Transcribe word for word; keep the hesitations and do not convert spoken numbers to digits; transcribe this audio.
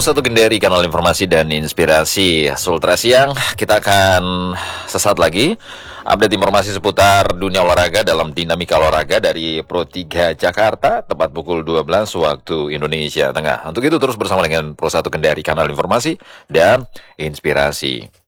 Satu Kendari, kanal informasi dan inspirasi. Sultra Siang, kita akan sesaat lagi update informasi seputar dunia olahraga dalam dinamika olahraga dari Pro tiga Jakarta, tepat pukul dua belas waktu Indonesia Tengah. Untuk itu terus bersama dengan Pro Satu Kendari, kanal informasi dan inspirasi.